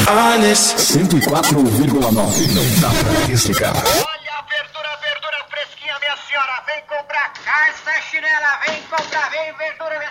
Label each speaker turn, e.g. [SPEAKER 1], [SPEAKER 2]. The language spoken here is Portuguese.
[SPEAKER 1] Honest. 104,9. Não dá pra desligar.
[SPEAKER 2] Olha a verdura fresquinha, minha senhora. Vem comprar carne, chinela. Vem comprar, vem verdura.